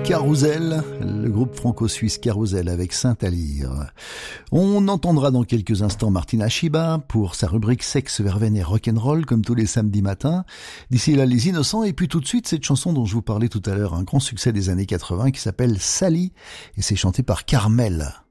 Carousel, le groupe franco-suisse Carousel avec Saint-Alyre. On entendra dans quelques instants Martina Shiba pour sa rubrique Sexe, Verveine et Rock'n'Roll comme tous les samedis matins. D'ici là, Les Innocents et puis tout de suite cette chanson dont je vous parlais tout à l'heure, un grand succès des années 80 qui s'appelle Sally et c'est chanté par Carmel.